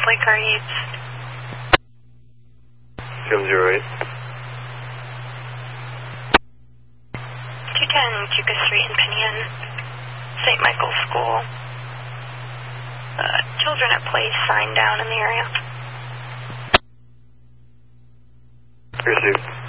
Lake Car Eats. 708. 210 Chuka Street in Penn Inn. St. Michael's School. Children at play sign down in the area. Received.